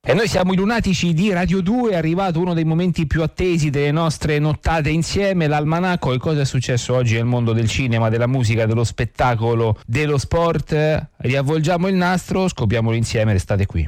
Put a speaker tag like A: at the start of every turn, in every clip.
A: E noi siamo i lunatici di Radio 2, è arrivato uno dei momenti più attesi delle nostre nottate insieme, l'almanacco. E cosa è successo oggi nel mondo del cinema, della musica, dello spettacolo, dello sport? Riavvolgiamo il nastro, scopriamolo insieme, restate qui.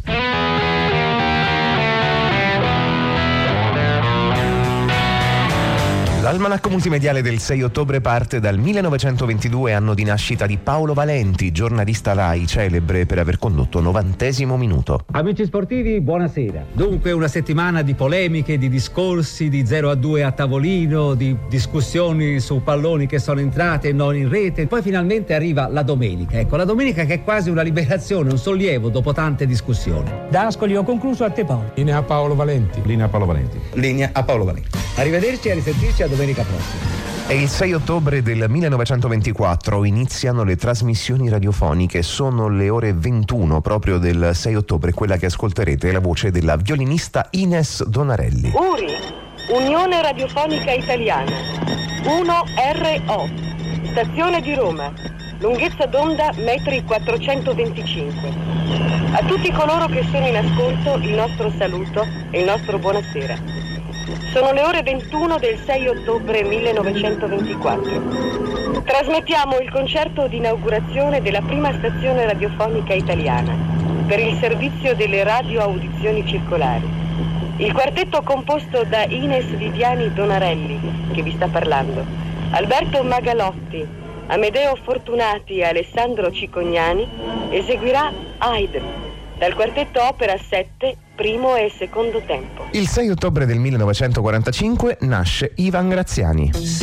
B: L'almanacco multimediale del 6 ottobre parte dal 1922, anno di nascita di Paolo Valenti, giornalista Rai, celebre per aver condotto 90° minuto.
C: Amici sportivi, buonasera. Dunque una settimana di polemiche, di discorsi, di 0-2 a tavolino, di discussioni su palloni che sono entrate e non in rete. Poi finalmente arriva la domenica. Ecco, la domenica che è quasi una liberazione, un sollievo dopo tante discussioni.
D: Da Ascoli ho concluso, a te Paolo.
E: Linea a Paolo Valenti.
F: Linea a Paolo Valenti.
C: Linea a Paolo Valenti. Arrivederci e a risentirci a domenica prossima.
B: È il 6 ottobre del 1924, iniziano le trasmissioni radiofoniche, sono le ore 21 proprio del 6 ottobre, quella che ascolterete è la voce della violinista Ines Donarelli.
G: URI, Unione Radiofonica Italiana, 1RO, stazione di Roma, lunghezza d'onda metri 425. A tutti coloro che sono in ascolto il nostro saluto e il nostro buonasera. Sono le ore 21 del 6 ottobre 1924. Trasmettiamo il concerto di inaugurazione della prima stazione radiofonica italiana per il servizio delle radioaudizioni circolari. Il quartetto composto da Ines Viviani Donarelli, che vi sta parlando, Alberto Magalotti, Amedeo Fortunati e Alessandro Cicognani, eseguirà Haydn dal quartetto Opera 7, primo e secondo tempo.
B: Il 6 ottobre del 1945 nasce Ivan Graziani.